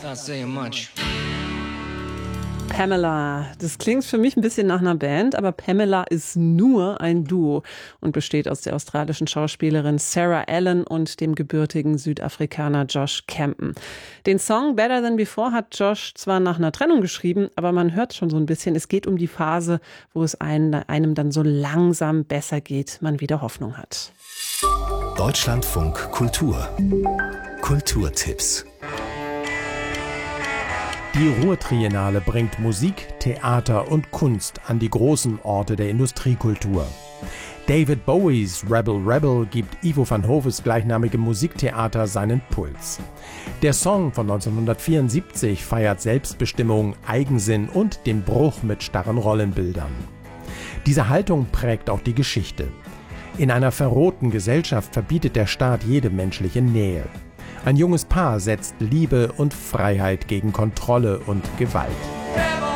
Not saying much. Pamela. Das klingt für mich ein bisschen nach einer Band, aber Pamela ist nur ein Duo und besteht aus der australischen Schauspielerin Sarah Allen und dem gebürtigen Südafrikaner Josh Campen. Den Song Better Than Before hat Josh zwar nach einer Trennung geschrieben, aber man hört schon so ein bisschen, es geht um die Phase, wo es einem dann so langsam besser geht, man wieder Hoffnung hat. Deutschlandfunk Kultur. Kulturtipps. Die Ruhr-Triennale bringt Musik, Theater und Kunst an die großen Orte der Industriekultur. David Bowies Rebel Rebel gibt Ivo van Hoves gleichnamigem Musiktheater seinen Puls. Der Song von 1974 feiert Selbstbestimmung, Eigensinn und den Bruch mit starren Rollenbildern. Diese Haltung prägt auch die Geschichte. In einer verrohten Gesellschaft verbietet der Staat jede menschliche Nähe. Ein junges Paar setzt Liebe und Freiheit gegen Kontrolle und Gewalt.